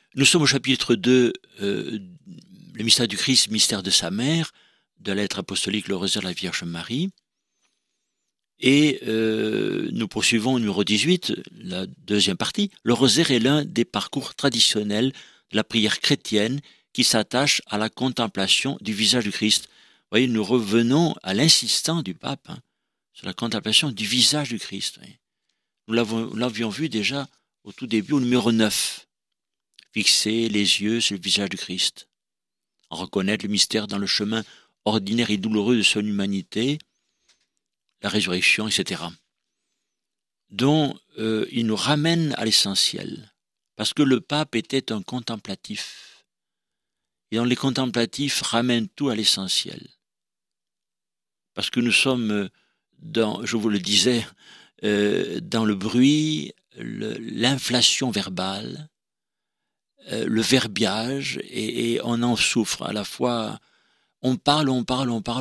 Nous sommes au chapitre 2, le mystère du Christ, mystère de sa mère, de la lettre apostolique Le rosaire de la Vierge Marie. Et nous poursuivons au numéro 18, la deuxième partie. Le rosaire est l'un des parcours traditionnels de la prière chrétienne qui s'attache à la contemplation du visage du Christ. Vous voyez, nous revenons à l'insistance du pape sur la contemplation du visage du Christ. Nous l'avions vu déjà au tout début, au numéro 9. Fixer les yeux sur le visage du Christ. Reconnaître le mystère dans le chemin ordinaire et douloureux de son humanité, la résurrection, etc. dont il nous ramène à l'essentiel. Parce que le pape était un contemplatif. Et donc les contemplatifs ramènent tout à l'essentiel. Parce que nous sommes dans, je vous le disais, dans le bruit, l'inflation verbale, le verbiage, et on en souffre. À la fois, on parle, on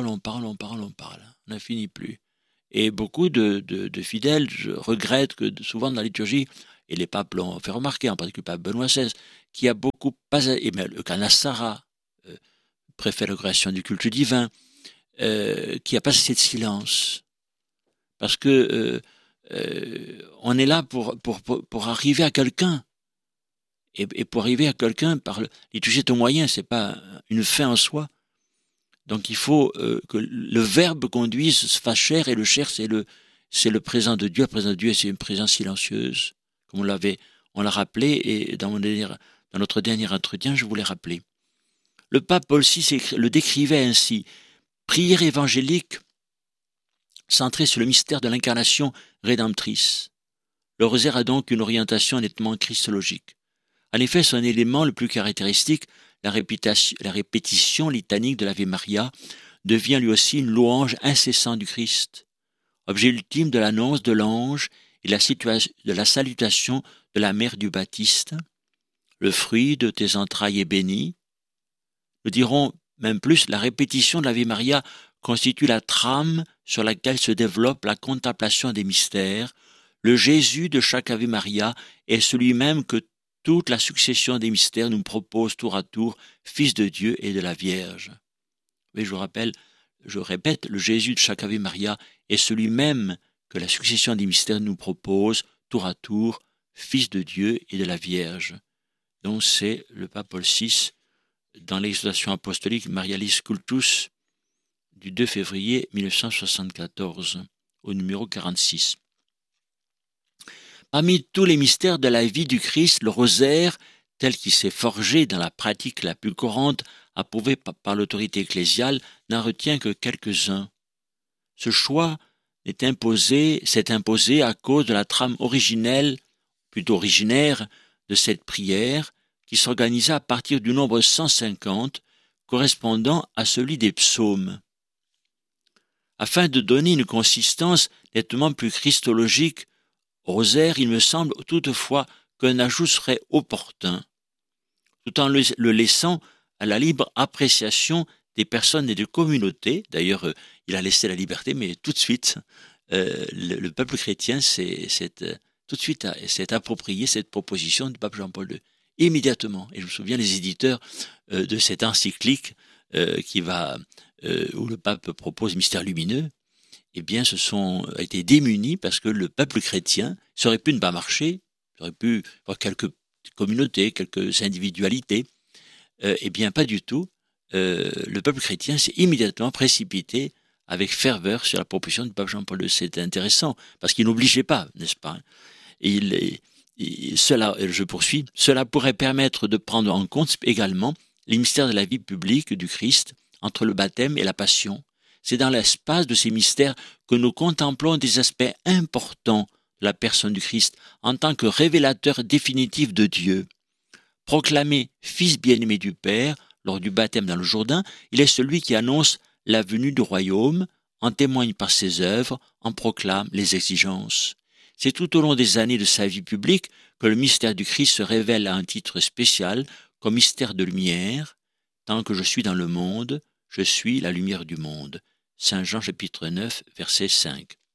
n'en finit plus. Et beaucoup de fidèles regrettent que souvent dans la liturgie, et les papes l'ont fait remarquer, en particulier le pape Benoît XVI, qui a beaucoup et même le canal Sarah, préfet de la création du culte divin, qui a passé de silence. Parce que on est là pour arriver à quelqu'un. Et pour arriver à quelqu'un, par liturgie est un moyen, c'est pas une fin en soi. Donc il faut que le verbe conduise, se fasse chair, et le chair, c'est le présent de Dieu. Le présent de Dieu, c'est une présence silencieuse, comme on l'a rappelé, et dans notre dernier entretien, je vous l'ai rappelé. Le pape Paul VI le décrivait ainsi: prière évangélique centrée sur le mystère de l'incarnation rédemptrice. Le rosaire a donc une orientation nettement christologique. En effet, son élément le plus caractéristique, la répétition litanique de l'Ave Maria, devient lui aussi une louange incessante du Christ, objet ultime de l'annonce de l'ange et de la salutation de la mère du Baptiste. Le fruit de tes entrailles est béni. Nous dirons même plus, la répétition de l'Ave Maria constitue la trame sur laquelle se développe la contemplation des mystères. Le Jésus de chaque Ave Maria est celui même que toute la succession des mystères nous propose tour à tour, Fils de Dieu et de la Vierge. Mais je répète, le Jésus de chaque Ave Maria est celui même que la succession des mystères nous propose tour à tour, Fils de Dieu et de la Vierge. Donc c'est le pape Paul VI dans l'exhortation apostolique Marialis Cultus du 2 février 1974, au numéro 46. Parmi tous les mystères de la vie du Christ, le rosaire, tel qu'il s'est forgé dans la pratique la plus courante, approuvée par l'autorité ecclésiale, n'en retient que quelques-uns. Ce choix s'est imposé à cause de la trame plutôt originaire, de cette prière, qui s'organisa à partir du nombre 150, correspondant à celui des psaumes. Afin de donner une consistance nettement plus christologique au rosaire, il me semble toutefois qu'un ajout serait opportun, tout en le laissant à la libre appréciation des personnes et des communautés. D'ailleurs, il a laissé la liberté, mais tout de suite, le peuple chrétien s'est approprié cette proposition du pape Jean-Paul II, immédiatement. Et je me souviens les éditeurs de cette encyclique où le pape propose mystère lumineux, eh bien, a été démunis parce que le peuple chrétien, ça aurait pu ne pas marcher, ça aurait pu avoir quelques communautés, quelques individualités, eh bien, pas du tout. Le peuple chrétien s'est immédiatement précipité avec ferveur sur la proposition du pape Jean-Paul II. C'était intéressant, parce qu'il n'obligeait pas, n'est-ce pas? Je poursuis, cela pourrait permettre de prendre en compte également les mystères de la vie publique du Christ entre le baptême et la passion. C'est dans l'espace de ces mystères que nous contemplons des aspects importants de la personne du Christ en tant que révélateur définitif de Dieu. Proclamé Fils bien-aimé du Père lors du baptême dans le Jourdain, il est celui qui annonce la venue du royaume, en témoigne par ses œuvres, en proclame les exigences. C'est tout au long des années de sa vie publique que le mystère du Christ se révèle à un titre spécial comme mystère de lumière. Tant que je suis dans le monde, je suis la lumière du monde. Saint Jean chapitre 9, verset 5.